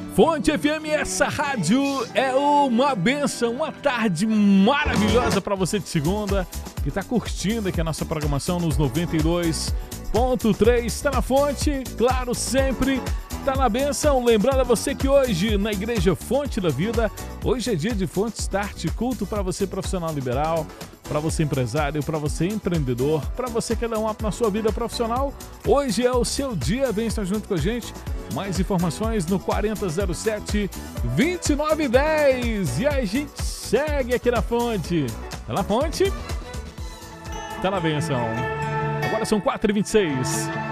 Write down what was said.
Fonte FM, essa rádio é uma benção, uma tarde maravilhosa para você de segunda, que está curtindo aqui a nossa programação nos 92.3, está na Fonte, claro, sempre está na benção. Lembrando a você que hoje na Igreja Fonte da Vida, hoje é dia de Fonte Start, culto para você profissional liberal, para você empresário, para você empreendedor, para você que dá um up na sua vida profissional. Hoje é o seu dia, vem estar junto com a gente. Mais informações no 4007-2910. E aí a gente segue aqui na Fonte. Tá na Fonte? Tá na benção. Agora são 4h26.